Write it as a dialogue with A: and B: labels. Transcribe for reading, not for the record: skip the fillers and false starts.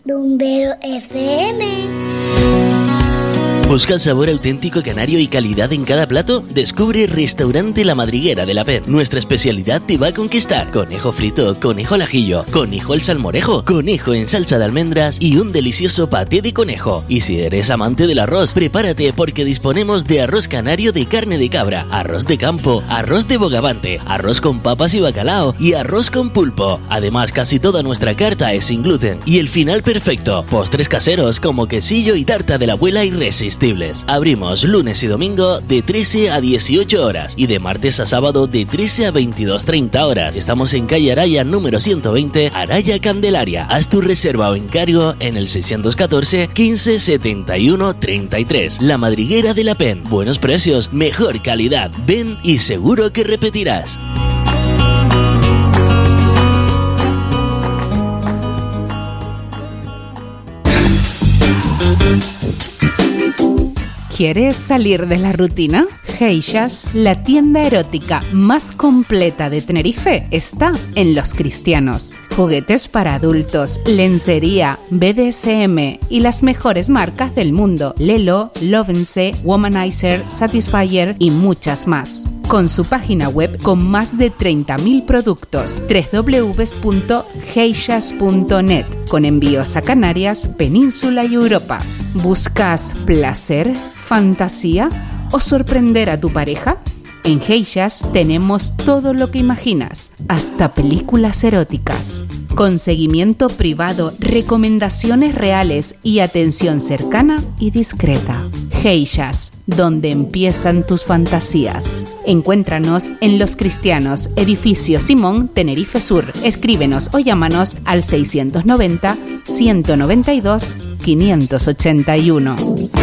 A: Dumbero FM.
B: ¿Busca el sabor auténtico canario y calidad en cada plato? Descubre Restaurante La Madriguera de la Pen. Nuestra especialidad te va a conquistar. Conejo frito, conejo al ajillo, conejo al salmorejo, conejo en salsa de almendras y un delicioso paté de conejo. Y si eres amante del arroz, prepárate porque disponemos de arroz canario de carne de cabra, arroz de campo, arroz de bogavante, arroz con papas y bacalao y arroz con pulpo. Además, casi toda nuestra carta es sin gluten. Y el final perfecto, postres caseros como quesillo y tarta de la abuela irresistibles. Abrimos lunes y domingo de 13 a 18 horas y de martes a sábado de 13 a 22:30 horas. Estamos en calle Araya número 120, Araya Candelaria. Haz tu reserva o encargo en el 614 15 71 33. La Madriguera de la Pen. Buenos precios, mejor calidad. Ven y seguro que repetirás.
C: ¿Quieres salir de la rutina? Geishas, la tienda erótica más completa de Tenerife, está en Los Cristianos. Juguetes para adultos, lencería, BDSM y las mejores marcas del mundo: Lelo, Lovense, Womanizer, Satisfyer y muchas más. Con su página web con más de 30.000 productos, www.geishas.net, con envíos a Canarias, Península y Europa. ¿Buscas placer, fantasía o sorprender a tu pareja? En Geishas tenemos todo lo que imaginas, hasta películas eróticas. Con seguimiento privado, recomendaciones reales y atención cercana y discreta. Geishas, donde empiezan tus fantasías. Encuéntranos en Los Cristianos, edificio Simón, Tenerife Sur. Escríbenos o llámanos al 690 192 581.